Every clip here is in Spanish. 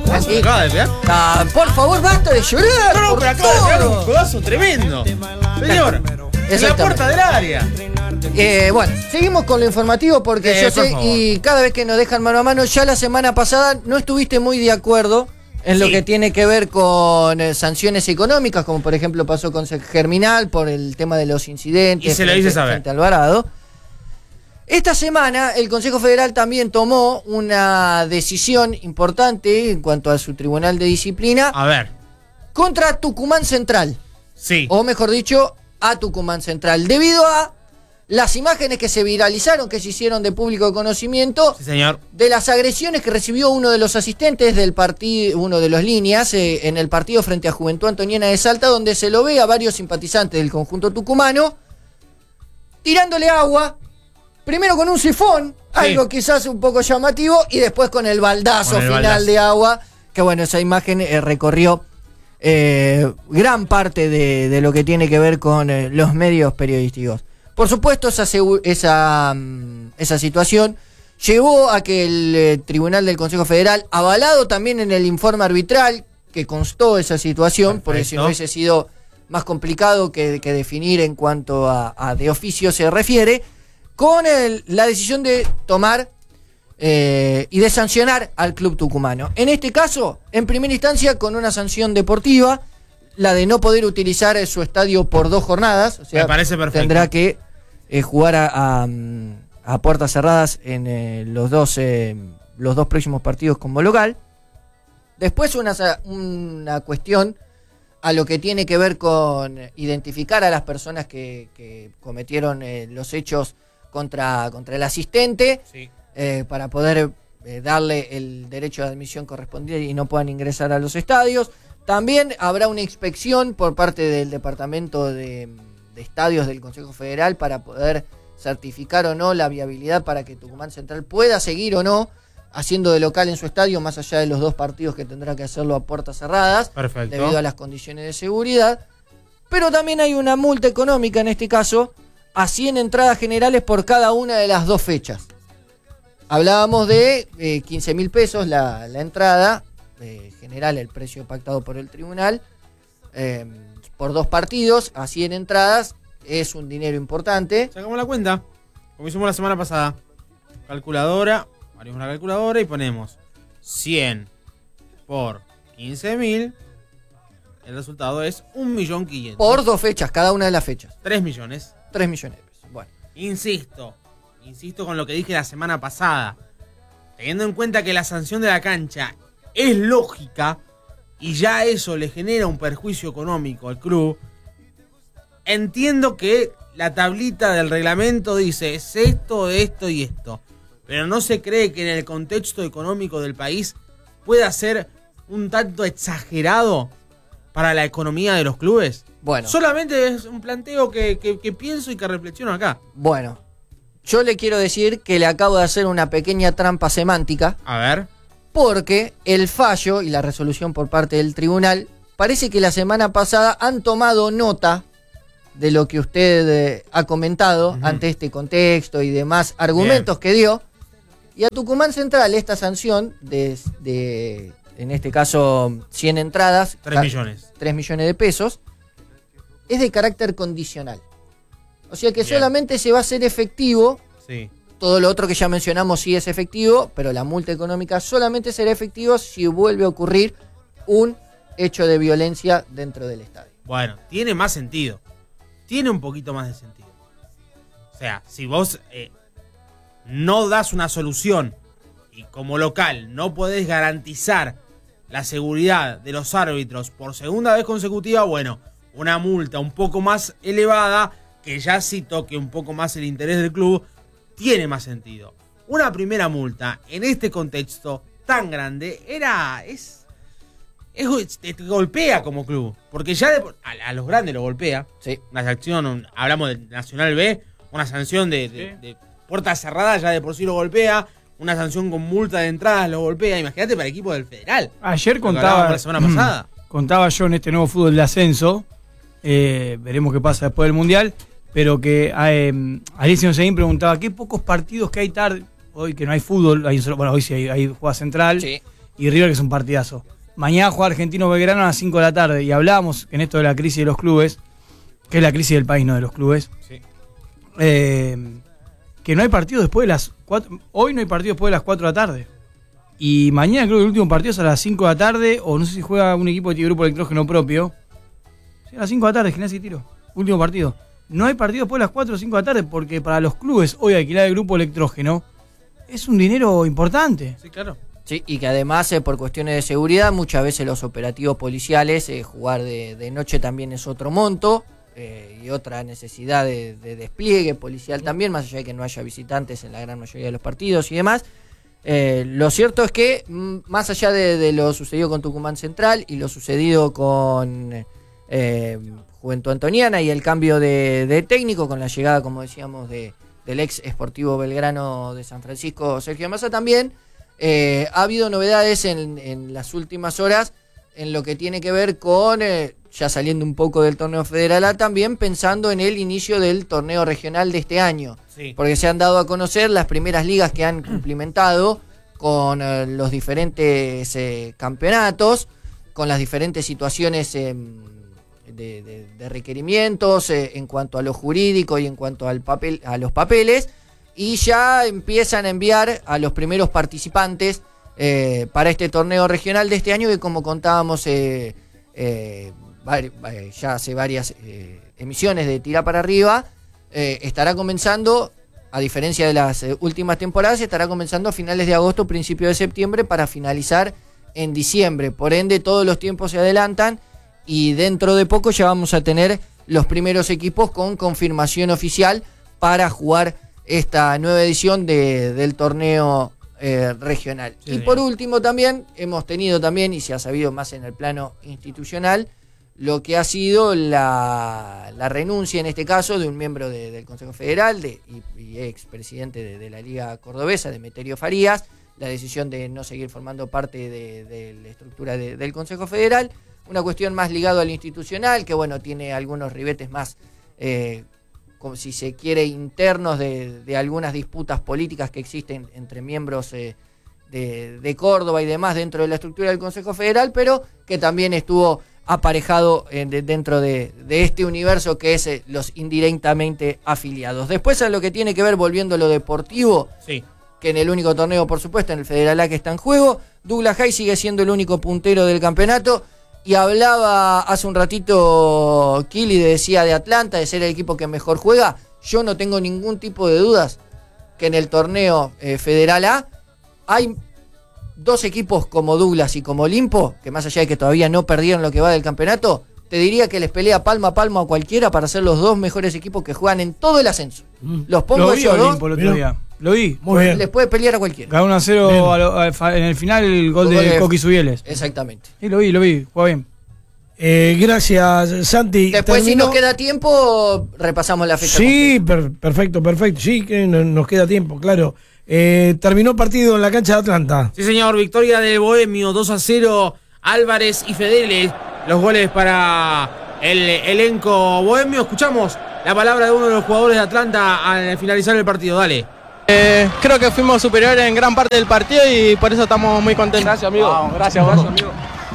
Aquí. Acaba de pegar. Por favor, basta de llorar. No, pero acaba de pegar un codazo tremendo. Señor, en la puerta del área. Bueno, seguimos con lo informativo porque yo sé, y cada vez que nos dejan mano a mano, ya la semana pasada no estuviste muy de acuerdo en lo que tiene que ver con sanciones económicas, como por ejemplo pasó con Germinal por el tema de los incidentes. Y se lo hice saber. Frente a Alvarado. Esta semana el Consejo Federal también tomó una decisión importante en cuanto a su tribunal de disciplina. A ver. Contra Tucumán Central. Sí. O mejor dicho, a Tucumán Central. Debido a las imágenes que se viralizaron, que se hicieron de público conocimiento, Sí, señor. de las agresiones que recibió uno de los asistentes del partido, uno de los líneas, en el partido frente a Juventud Antoniana de Salta, donde se lo ve a varios simpatizantes del conjunto tucumano tirándole agua. Primero con un sifón, algo quizás un poco llamativo, y después con el baldazo final de agua, que bueno, esa imagen recorrió gran parte de lo que tiene que ver con los medios periodísticos. Por supuesto, esa situación llevó a que el Tribunal del Consejo Federal, avalado también en el informe arbitral, que constó esa situación, porque si no hubiese sido más complicado que definir en cuanto a de oficio se refiere, con la decisión de tomar y de sancionar al club tucumano. En este caso, en primera instancia, con una sanción deportiva, la de no poder utilizar su estadio por 2 jornadas. O sea, me parece perfecto. Tendrá que jugar a puertas cerradas en los dos próximos partidos como local. Después una cuestión a lo que tiene que ver con identificar a las personas que cometieron los hechos contra el asistente, para poder darle el derecho de admisión correspondiente y no puedan ingresar a los estadios. También habrá una inspección por parte del Departamento de Estadios del Consejo Federal para poder certificar o no la viabilidad para que Tucumán Central pueda seguir o no haciendo de local en su estadio, más allá de los 2 partidos que tendrá que hacerlo a puertas cerradas. Perfecto. Debido a las condiciones de seguridad. Pero también hay una multa económica en este caso a 100 entradas generales por cada una de las 2 fechas. Hablábamos de 15.000 pesos la entrada general, el precio pactado por el tribunal, por 2 partidos, a 100 entradas, es un dinero importante. Sacamos la cuenta, como hicimos la semana pasada. Calculadora, abrimos una calculadora y ponemos 100 por 15.000. El resultado es 1.500.000. Por 2 fechas, cada una de las fechas. 3 millones. 3 millones de pesos. Bueno. Insisto con lo que dije la semana pasada. Teniendo en cuenta que la sanción de la cancha es lógica y ya eso le genera un perjuicio económico al club, entiendo que la tablita del reglamento dice es esto, esto y esto, pero no se cree que en el contexto económico del país pueda ser un tanto exagerado para la economía de los clubes. Bueno. Solamente es un planteo que pienso y que reflexiono acá. Bueno, yo le quiero decir que le acabo de hacer una pequeña trampa semántica. A ver. Porque el fallo y la resolución por parte del tribunal, parece que la semana pasada han tomado nota de lo que usted ha comentado ante este contexto y demás argumentos que dio. Y a Tucumán Central esta sanción de en este caso 100 entradas, 3 millones. 3 millones de pesos, es de carácter condicional. O sea que solamente se va a hacer efectivo. Sí. Todo lo otro que ya mencionamos sí es efectivo, pero la multa económica solamente será efectivo si vuelve a ocurrir un hecho de violencia dentro del estadio. Bueno, tiene más sentido. Tiene un poquito más de sentido. O sea, si vos no das una solución y como local no podés garantizar la seguridad de los árbitros por segunda vez consecutiva, bueno, una multa un poco más elevada que ya sí toque un poco más el interés del club, tiene más sentido. Una primera multa en este contexto tan grande te golpea como club, porque ya a los grandes lo golpea. Sí. Una sanción, hablamos de Nacional B, una sanción de puertas cerradas ya de por sí lo golpea, una sanción con multa de entradas lo golpea. Imagínate para el equipo del Federal. Ayer contaba la semana pasada. Contaba yo en este nuevo fútbol de ascenso, veremos qué pasa después del Mundial, pero que Alicia Oseguín preguntaba qué pocos partidos que hay tarde, hoy que no hay fútbol, hoy sí hay juega Central, sí. y River, que es un partidazo. Mañana juega Argentino Belgrano a las 5 de la tarde. Y hablábamos en esto de la crisis de los clubes, que es la crisis del país, no de los clubes. Sí. Que no hay partido después de las 4. Hoy no hay partido después de las 4 de la tarde. Y mañana creo que el último partido es a las 5 de la tarde. O no sé si juega un equipo de grupo electrógeno propio. Sí, a las 5 de la tarde, Gimnasia y Tiro. Último partido. No hay partido después de las 4 o 5 de la tarde porque para los clubes hoy alquilar el grupo electrógeno es un dinero importante. Sí, claro. Sí, y que además por cuestiones de seguridad muchas veces los operativos policiales, jugar de noche también es otro monto y otra necesidad de despliegue policial también, más allá de que no haya visitantes en la gran mayoría de los partidos y demás. Lo cierto es que más allá de lo sucedido con Tucumán Central y lo sucedido con Juventud Antoniana y el cambio de técnico con la llegada, como decíamos, del ex Sportivo Belgrano de San Francisco, Sergio Massa, también ha habido novedades en las últimas horas en lo que tiene que ver con, ya saliendo un poco del torneo federal A, también pensando en el inicio del torneo regional de este año. Sí. Porque se han dado a conocer las primeras ligas que han cumplimentado con los diferentes campeonatos, con las diferentes situaciones de requerimientos en cuanto a lo jurídico y en cuanto a los papeles, y ya empiezan a enviar a los primeros participantes para este torneo regional de este año, que como contábamos ya hace varias emisiones de Tira para Arriba, estará comenzando, a diferencia de las últimas temporadas, estará comenzando a finales de agosto, principios de septiembre, para finalizar en diciembre. Por ende, todos los tiempos se adelantan y dentro de poco ya vamos a tener los primeros equipos con confirmación oficial para jugar esta nueva edición del torneo regional. Sí, y por último también hemos tenido también, y se ha sabido más en el plano institucional, lo que ha sido la renuncia en este caso de un miembro del Consejo Federal y expresidente de la Liga Cordobesa, Demeterio Farías, la decisión de no seguir formando parte de la estructura del Consejo Federal, una cuestión más ligada al institucional, que bueno, tiene algunos ribetes más como si se quiere internos de algunas disputas políticas que existen entre miembros de Córdoba y demás dentro de la estructura del Consejo Federal, pero que también estuvo aparejado dentro de este universo que es los indirectamente afiliados. Después, a lo que tiene que ver, volviendo a lo deportivo, Sí. que en el único torneo, por supuesto, en el Federal A que está en juego, Douglas Haig sigue siendo el único puntero del campeonato. Y hablaba hace un ratito Kili, decía de Atlanta, de ser el equipo que mejor juega. Yo no tengo ningún tipo de dudas que en el torneo Federal A hay dos equipos como Douglas y como Olimpo, que más allá de que todavía no perdieron lo que va del campeonato, te diría que les pelea palma a palma a cualquiera para ser los dos mejores equipos que juegan en todo el ascenso. Los pongo Lo vi ellos dos, Olimpo el otro día. Lo vi. Muy bien. les puede pelear a cualquiera. Ganó 1-0 en el final el gol de Coqui Subieles. Exactamente. Sí, lo vi, juega bien. Gracias, Santi. Después, si ¿Terminó? nos queda tiempo, repasamos la fecha. Sí, perfecto. Sí, que nos queda tiempo, claro. Terminó el partido en la cancha de Atlanta. Sí, señor, victoria del Bohemio, 2-0, Álvarez y Fedele, los goles para el elenco bohemio. Escuchamos la palabra de uno de los jugadores de Atlanta al finalizar el partido, dale. Creo que fuimos superiores en gran parte del partido y por eso estamos muy contentos. Gracias, amigo. Wow, gracias, amigo.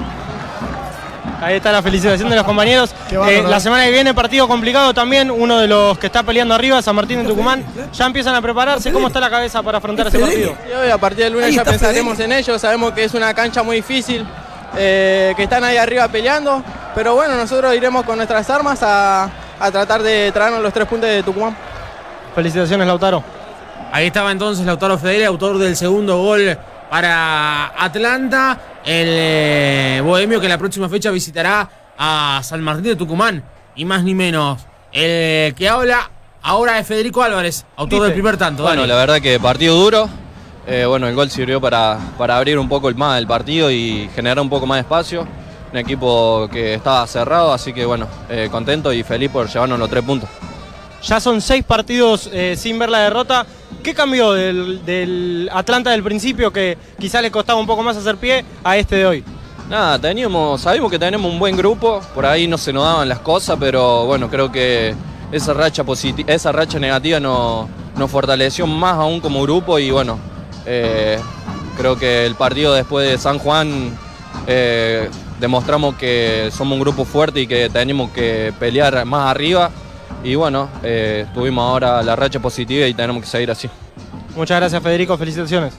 Ahí está la felicitación de los compañeros. La semana que viene partido complicado también, uno de los que está peleando arriba, San Martín en Tucumán. Ya empiezan a prepararse. ¿Cómo está la cabeza para afrontar ese partido? Sí, hoy, a partir del lunes ya pensaremos en ello. Sabemos que es una cancha muy difícil, que están ahí arriba peleando. Pero bueno, nosotros iremos con nuestras armas a tratar de traernos los 3 puntos de Tucumán. Felicitaciones, Lautaro. Ahí estaba entonces Lautaro Fedele, autor del segundo gol para Atlanta. El Bohemio, que en la próxima fecha visitará a San Martín de Tucumán, y más ni menos. El que habla ahora es Federico Álvarez, autor del primer tanto. Bueno, dale. la verdad que partido duro. Bueno, el gol sirvió para abrir un poco más el partido y generar un poco más de espacio. Un equipo que estaba cerrado, así que bueno, contento y feliz por llevarnos los 3 puntos. Ya son 6 partidos sin ver la derrota. ¿Qué cambió del Atlanta del principio, que quizá le costaba un poco más hacer pie, a este de hoy? Nada, sabíamos que tenemos un buen grupo, por ahí no se nos daban las cosas, pero bueno, creo que esa racha negativa nos fortaleció más aún como grupo y bueno, creo que el partido después de San Juan demostramos que somos un grupo fuerte y que tenemos que pelear más arriba. Y bueno, tuvimos ahora la racha positiva y tenemos que seguir así. Muchas gracias, Federico, felicitaciones.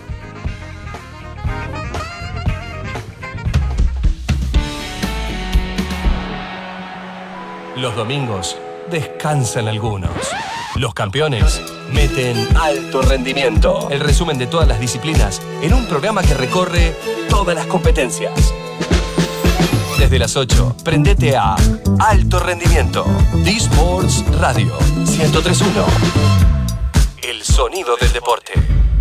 Los domingos descansan algunos. Los campeones meten alto rendimiento. El resumen de todas las disciplinas en un programa que recorre todas las competencias. Desde las 8, prendete a Alto Rendimiento. D-Sports Radio 103.1. El sonido del deporte.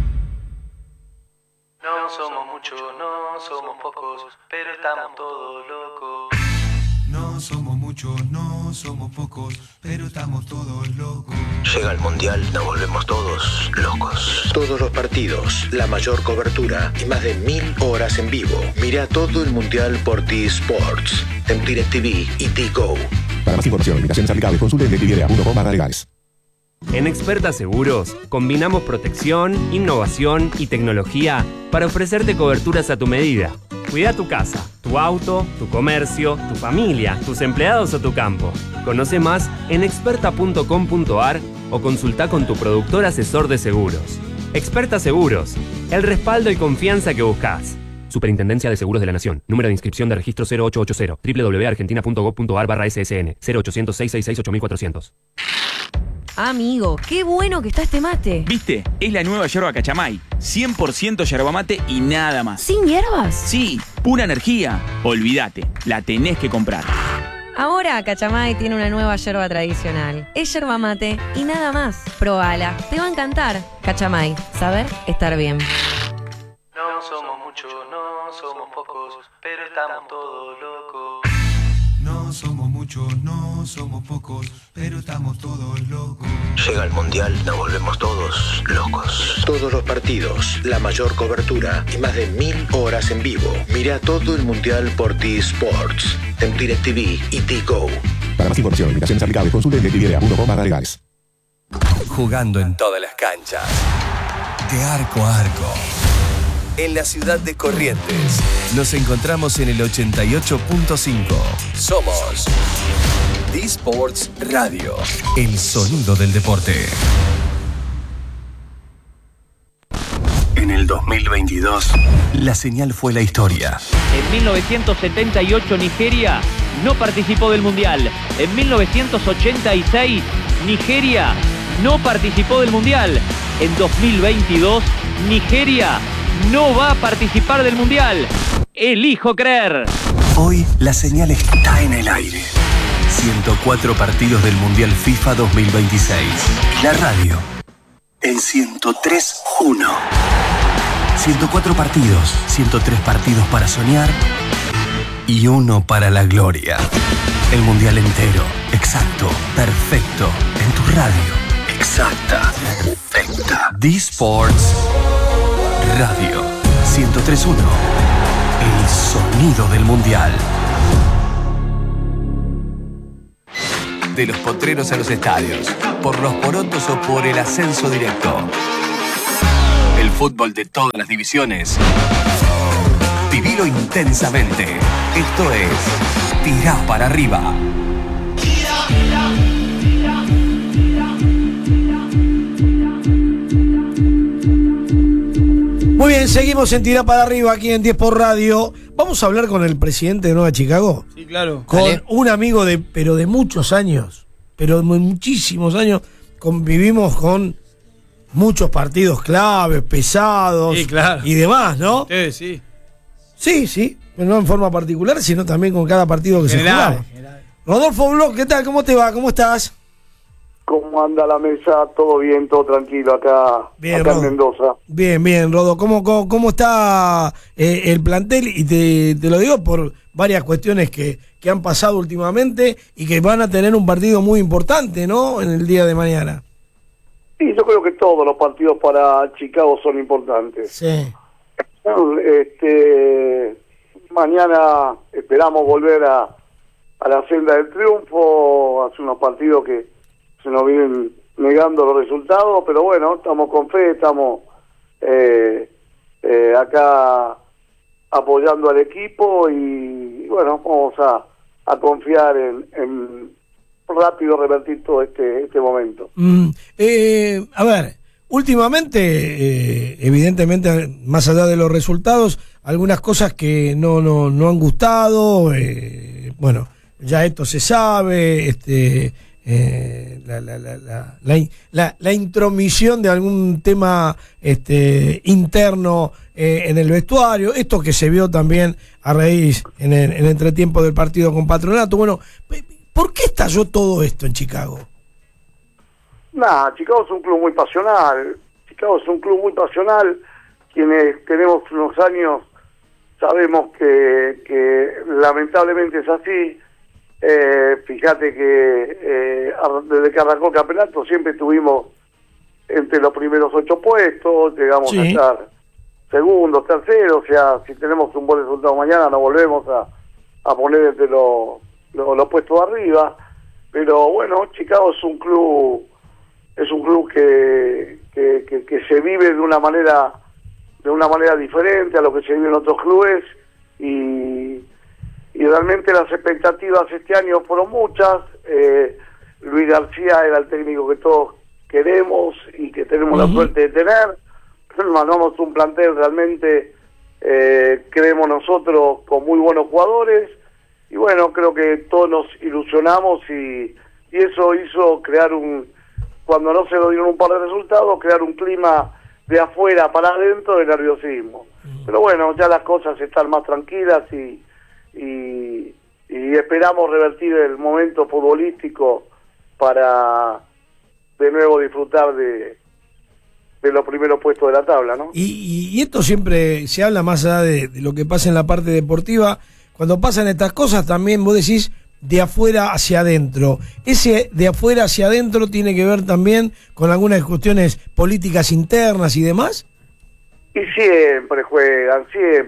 No somos muchos, no somos pocos, pero estamos todos locos. No somos muchos, no somos pocos, pero estamos todos locos. Llega el Mundial, nos volvemos todos locos. Todos los partidos, la mayor cobertura y más de 1000 horas en vivo. Mira todo el Mundial por T-Sports, en DirecTV y T-Go. Para más información, invitaciones aplicables, consulte en directv.com/legales. En Experta Seguros, combinamos protección, innovación y tecnología para ofrecerte coberturas a tu medida. Cuida tu casa, tu auto, tu comercio, tu familia, tus empleados o tu campo. Conoce más en experta.com.ar o consulta con tu productor asesor de seguros. Experta Seguros, el respaldo y confianza que buscas. Superintendencia de Seguros de la Nación. Número de inscripción de registro 0880. www.argentina.gov.ar/SSN. 0800 666 8400. Amigo, qué bueno que está este mate. ¿Viste? Es la nueva yerba Cachamay. 100% yerba mate y nada más. ¿Sin hierbas? Sí, pura energía. Olvídate, la tenés que comprar. Ahora Cachamay tiene una nueva yerba tradicional. Es yerba mate y nada más. Probala, te va a encantar. Cachamay, saber estar bien. No somos muchos, no somos pocos, pero estamos todos locos. No somos muchos, no somos pocos, pero estamos todos locos. Llega el Mundial, nos volvemos todos locos. Todos los partidos, la mayor cobertura y más de 1000 horas en vivo. Mira todo el Mundial por T-Sports, en DirecTV y T-Go. Para más información, invitaciones aplicables, consulte en directv.com/legales. Jugando en todas las canchas. De arco a arco. En la ciudad de Corrientes. Nos encontramos en el 88.5. Somos D-Sports Radio. El sonido del deporte. En el 2022, la señal fue la historia. En 1978 Nigeria no participó del Mundial. En 1986 Nigeria no participó del Mundial. En 2022 Nigeria no va a participar del Mundial. Elijo creer. Hoy la señal está en el aire. 104 partidos del Mundial FIFA 2026. La radio en 103.1. 104 partidos, 103 partidos para soñar y uno para la gloria. El Mundial entero, exacto, perfecto, en tu radio. Exacta, perfecta. D-Sports Radio 103.1. El sonido del Mundial. De los potreros a los estadios, por los porotos o por el ascenso directo. El fútbol de todas las divisiones. Vivilo intensamente. Esto es Tirá para Arriba. Muy bien, seguimos en Tirá para Arriba aquí en 10 por Radio. Vamos a hablar con el presidente de Nueva Chicago. Sí, claro. Con Dale. un amigo pero de muchos años, pero de muchísimos años. Convivimos con muchos partidos claves, pesados, Sí, claro. y demás, ¿no? Ustedes sí. Sí, pero no en forma particular, sino también con cada partido que General, se jugaba. Rodolfo Bloch, ¿qué tal? ¿Cómo te va? ¿Cómo estás? ¿Cómo anda la mesa? ¿Todo bien? ¿Todo tranquilo acá, Bien, acá en Rodo. Mendoza? Bien, Rodo. ¿Cómo está el plantel? Y te lo digo por varias cuestiones que han pasado últimamente y que van a tener un partido muy importante, ¿no? En el día de mañana. Sí, yo creo que todos los partidos para Chicago son importantes. Sí. Mañana esperamos volver a la senda del triunfo. Hace unos partidos que se nos vienen negando los resultados, pero bueno, estamos con fe, estamos acá apoyando al equipo y bueno, vamos a confiar en rápido revertir todo este momento. A ver, últimamente, evidentemente, más allá de los resultados, algunas cosas que no han gustado, bueno, ya esto se sabe, la intromisión de algún tema interno en el vestuario, esto que se vio también a raíz en el entretiempo del partido con Patronato. Bueno, ¿por qué estalló todo esto en Chicago? Chicago es un club muy pasional. Quienes tenemos unos años sabemos que lamentablemente es así. Fíjate que desde que arrancó el campeonato siempre estuvimos entre los primeros 8 puestos, llegamos a estar segundos, terceros, o sea, si tenemos un buen resultado mañana nos volvemos a poner entre los puestos de arriba, pero bueno, Chicago es un club que se vive de una manera diferente a lo que se vive en otros clubes y realmente las expectativas este año fueron muchas. Luis García era el técnico que todos queremos y que tenemos la suerte de tener. Mandamos un plantel realmente, creemos nosotros, con muy buenos jugadores y bueno, creo que todos nos ilusionamos y eso hizo crear cuando no se nos dieron un par de resultados, crear un clima de afuera para adentro de nerviosismo. Pero bueno, ya las cosas están más tranquilas y esperamos revertir el momento futbolístico para de nuevo disfrutar de los primeros puestos de la tabla, ¿no? Y esto siempre se habla más allá de lo que pasa en la parte deportiva. Cuando pasan estas cosas también vos decís de afuera hacia adentro. Ese de afuera hacia adentro tiene que ver también con algunas cuestiones políticas internas y demás. Y siempre juegan.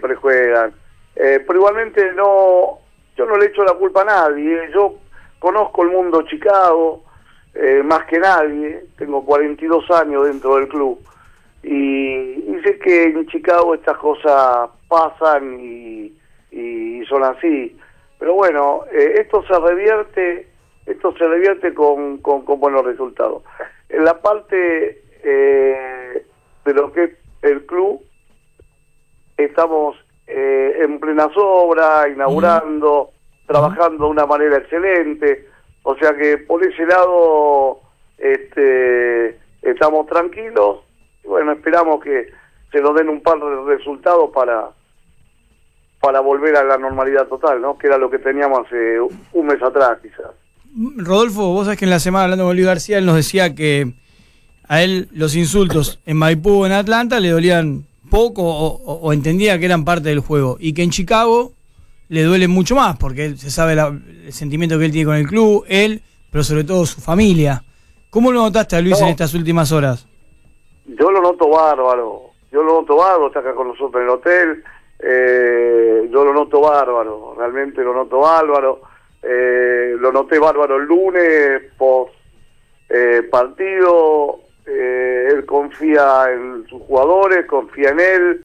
Pero igualmente yo no le echo la culpa a nadie. Yo conozco el mundo Chicago más que nadie. Tengo 42 años dentro del club y sé que en Chicago estas cosas pasan y son así. Pero bueno, esto se revierte con buenos resultados. En la parte de lo que es el club, estamos en plenas obras, inaugurando, trabajando de una manera excelente, o sea que por ese lado estamos tranquilos y bueno, esperamos que se nos den un par de resultados para volver a la normalidad total, ¿no? Que era lo que teníamos hace un mes atrás, quizás. Rodolfo, vos sabés que en la semana hablando con Luis García, él nos decía que a él los insultos en Maipú o en Atlanta le dolían poco o entendía que eran parte del juego y que en Chicago le duele mucho más porque él se sabe el sentimiento que él tiene con el club, él, pero sobre todo su familia. ¿Cómo lo notaste a Luis en estas últimas horas? Yo lo noto bárbaro, está acá con nosotros en el hotel. Yo lo noto bárbaro, realmente lo noto bárbaro. Lo noté bárbaro el lunes post partido. Él confía en sus jugadores, confía en él,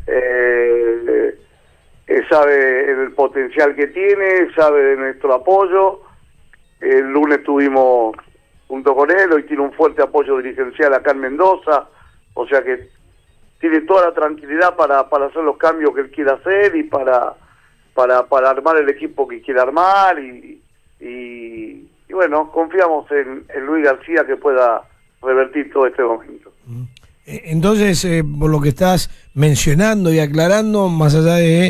sabe el potencial que tiene, sabe de nuestro apoyo. El lunes estuvimos junto con él, hoy tiene un fuerte apoyo dirigencial acá en Mendoza, o sea que tiene toda la tranquilidad para hacer los cambios que él quiera hacer y para armar el equipo que quiere armar y bueno, confiamos en Luis García que pueda revertir todo este momento. Entonces, por lo que estás mencionando y aclarando, más allá de